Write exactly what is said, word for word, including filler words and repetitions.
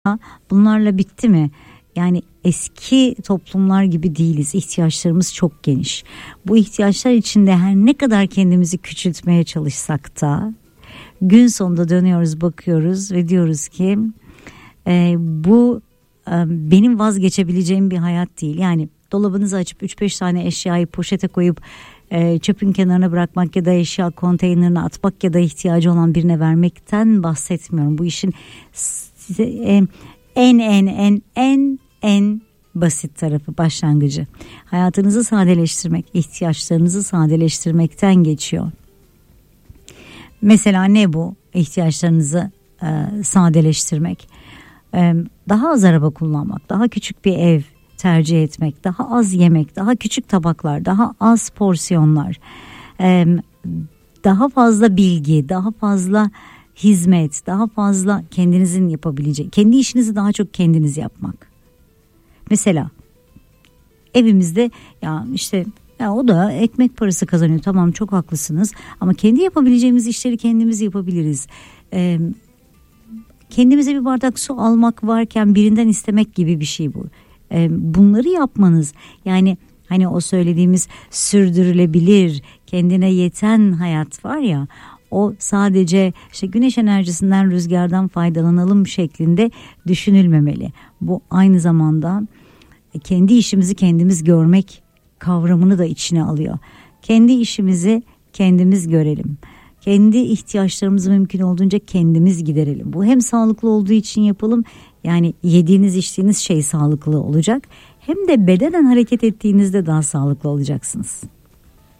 bunlarla bitti mi? Yani eski toplumlar gibi değiliz. İhtiyaçlarımız çok geniş. Bu ihtiyaçlar içinde her ne kadar kendimizi küçültmeye çalışsak da gün sonunda dönüyoruz, bakıyoruz ve diyoruz ki e, bu e, benim vazgeçebileceğim bir hayat değil. Yani dolabınızı açıp üç beş tane eşyayı poşete koyup e, çöpün kenarına bırakmak ya da eşya konteynerine atmak ya da ihtiyacı olan birine vermekten bahsetmiyorum. Bu işin size, e, en en en en en basit tarafı, başlangıcı. Hayatınızı sadeleştirmek, ihtiyaçlarınızı sadeleştirmekten geçiyor. Mesela ne bu? İhtiyaçlarınızı e, sadeleştirmek. E, daha az araba kullanmak, daha küçük bir ev tercih etmek, daha az yemek, daha küçük tabaklar, daha az porsiyonlar, e, daha fazla bilgi, daha fazla hizmet, daha fazla kendinizin yapabileceği, kendi işinizi daha çok kendiniz yapmak. Mesela evimizde ya işte ya o da ekmek parası kazanıyor, tamam, çok haklısınız, ama kendi yapabileceğimiz işleri kendimiz yapabiliriz. Ee, kendimize bir bardak su almak varken birinden istemek gibi bir şey bu. Ee, bunları yapmanız, yani hani o söylediğimiz sürdürülebilir, kendine yeten hayat var ya, o sadece işte güneş enerjisinden, rüzgardan faydalanalım şeklinde düşünülmemeli. Bu aynı zamanda kendi işimizi kendimiz görmek kavramını da içine alıyor. Kendi işimizi kendimiz görelim. Kendi ihtiyaçlarımızı mümkün olduğunca kendimiz giderelim. Bu hem sağlıklı olduğu için yapalım. Yani yediğiniz içtiğiniz şey sağlıklı olacak. Hem de bedenen hareket ettiğinizde daha sağlıklı olacaksınız.